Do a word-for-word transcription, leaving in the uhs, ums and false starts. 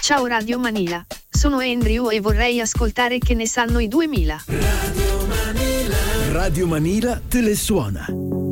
Ciao Radio Manila, sono Andrew e vorrei ascoltare Che ne sanno i duemila. Radio Manila. Radio Manila te le suona.